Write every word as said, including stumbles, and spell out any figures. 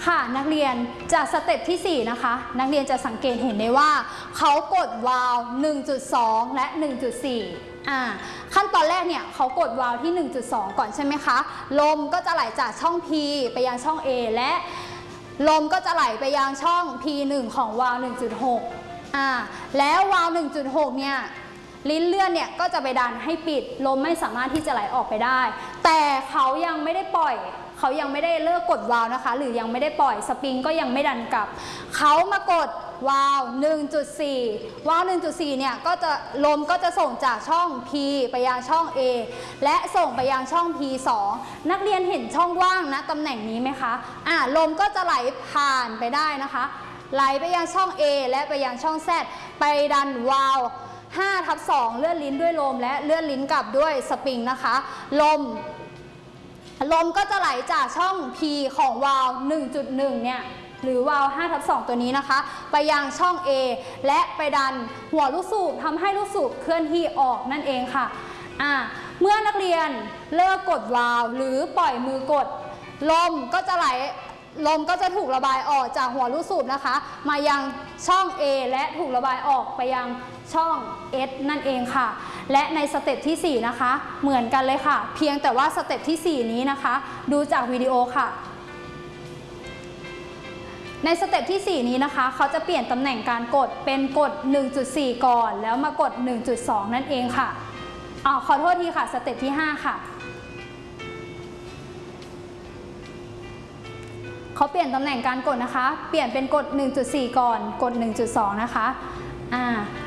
ค่ะนักเรียนจากสเต็ปที่สี่นะคะนักเรียนจะสังเกตเห็นได้ว่าเขากดวาล์ว หนึ่งจุดสอง และ หนึ่งจุดสี่ อ่าขั้นตอนแรกเนี่ยเขากดวาล์วที่ หนึ่งจุดสอง ก่อนใช่ไหมคะลมก็จะไหลจากช่อง P ไปยังช่อง A และลมก็จะไหลไปยังช่อง พี หนึ่ง ของวาล์ว หนึ่งจุดหก อ่าแล้ววาล์ว หนึ่งจุดหก เนี่ยลิ้นเลื่อนเนี่ยก็จะไปดันให้ปิดลมไม่สามารถที่จะไหลออกไปได้แต่เขายังไม่ได้ปล่อยเขายังไม่ได้เลิกกดวาล์วนะคะหรือยังไม่ได้ปล่อยสปริงก็ยังไม่ดันกลับเขามากดวาล์ว หนึ่งจุดสี่ วาล์ว หนึ่งจุดสี่ เนี่ยก็จะลมก็จะส่งจากช่อง P ไปยังช่อง A และส่งไปยังช่อง พี สอง นักเรียนเห็นช่องว่างนะตำแหน่งนี้ไหมคะอ่าลมก็จะไหลผ่านไปได้นะคะไหลไปยังช่อง A และไปยังช่อง Z ไปดันวาล์วห้าทับสอง เลื่อนลิ้นด้วยลมและเลื่อนลิ้นกลับด้วยสปริงนะคะลมลมก็จะไหลจากช่อง P ของวาล์ว หนึ่งจุดหนึ่ง เนี่ยหรือวาล์ว ห้าทับสอง ตัวนี้นะคะไปยังช่อง A และไปดันหัวลูกสูบทำให้ลูกสูบเคลื่อนที่ออกนั่นเองค่ะอ่าเมื่อนักเรียนเลิกกดวาล์วหรือปล่อยมือกดลมก็จะไหลลมก็จะถูกระบายออกจากหัวลูกสูบนะคะมายังช่อง A และถูกระบายออกไปยังช่อง S นั่นเองค่ะและในสเต็ปที่สี่นะคะเหมือนกันเลยค่ะเพียงแต่ว่าสเต็ปที่สี่นี้นะคะดูจากวิดีโอค่ะในสเต็ปที่สี่นี้นะคะเขาจะเปลี่ยนตำแหน่งการกดเป็นกด หนึ่งจุดสี่ ก่อนแล้วมากด หนึ่งจุดสอง นั่นเองค่ะอ๋อขอโทษทีค่ะสเต็ปที่ห้าค่ะเขาเปลี่ยนตำแหน่งการกดนะคะเปลี่ยนเป็นกด หนึ่งจุดสี่ ก่อนกด หนึ่งจุดสอง นะคะอ่า